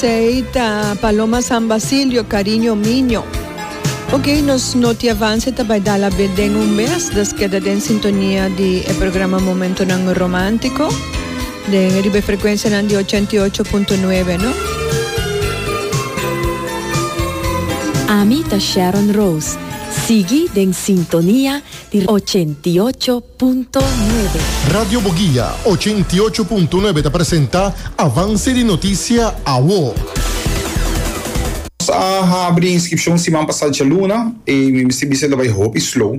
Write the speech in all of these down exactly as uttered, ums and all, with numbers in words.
Seita Paloma San Basilio, Carinho Minho. Ok, nós não te avance também dar a bem um mês, das queda em sintonia de o programa Momento Não Romântico, de ribe frequência de oitenta e oito ponto nove, não? Amita Sharon Rose, sigue em sintonia de oitenta e oito ponto nove. Radio Boguia oitenta e oito ponto nove te apresenta Avance de Notícia A W O. A abrir inscrição semana passada de Luna e me se vai Hope Slow.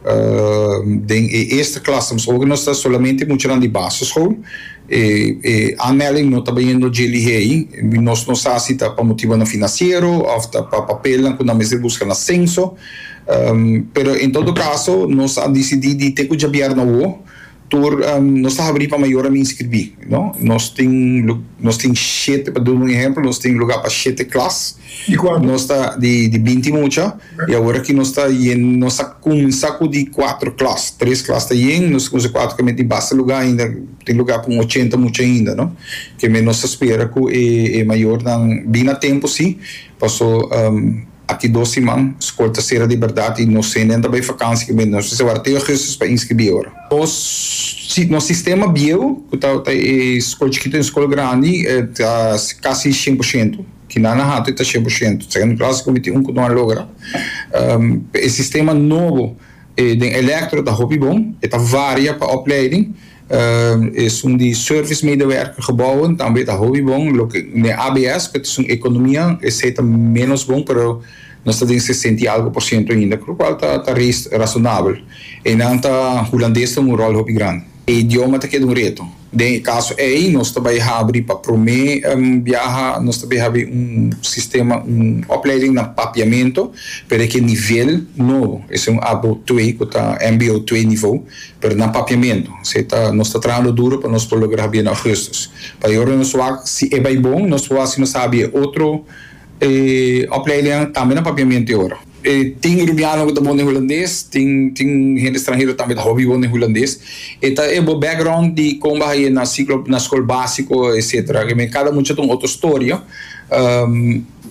Uh, esta classe nós está somente muito de base school e, e a anmelding não está indo de aí nós não está para motivo financeiro ou para papel quando nós busca na censo um, pero em todo caso nós decidimos de ter que abrir na U O tur um, nós está abrir para maior a me inscrever, não? Nós tem nós tem sete para dar um exemplo, nós tem lugar para sete classes. E quando? Nós está de de vinte mucha e agora que nós está em nós com um saco de quatro classes, três classes está em nós com quatro que tem bastante lugar ainda, tem lugar para oitenta mucha ainda, não? Que menos espera que é, é maior dan bem a tempo sim, passou um, aqui dois semanas, escola terceira de verdade, e não sei nem também vacância que nós se agora tem recursos para inscrever agora. Nós, no sistema bio, que está tá escola chiquita em escola grande, está quase cem por cento, que na na rato está cem por cento. Segundo classe que um que não logra. Um, o sistema novo eh, de eletro está hobby bom, está varia para opleiding. Uh, é um de service medewerker gebouwen, também está hobby bom, na A B S, que é uma economia, é menos bom, mas nós estamos em sessenta e algo por cento ainda, que qual está tá razonável. E não está holandês tem um rol hobby grande. O idioma está que é um reto. De caso aí, nós também abrir para promer um, viajar, nós também abrir um sistema, um opleiding de papiamento, para que nível novo, esse é um A B O dois, que está M B O dois nível, para na papiamento. Tá, nós estamos trabalhando duro para nós lograr bem na agosto. Para agora, nós vamos, se é bem bom, nós vamos, se nós sabemos, outro eh, opleiding também na papiamento agora. Eh, tem rubiano que está bom em holandês, tem tem gente estrangeira também está hobby bom em holandês. Eta é o background de como aí na ciclo na escola básico, etcétera. Que me cada muito tem outra história. Um,